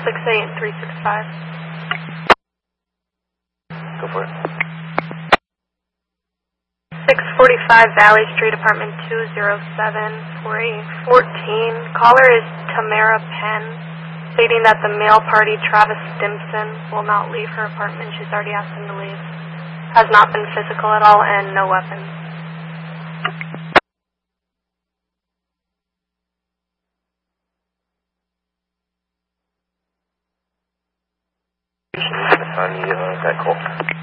68365. Go for it. 645 Valley Street, apartment 207 for a 14. Caller is Tamara Penn, stating that the male party, Travis Stimson, will not leave her apartment. She's already asked him to leave. Has not been physical at all and no weapons. What time you get on that call?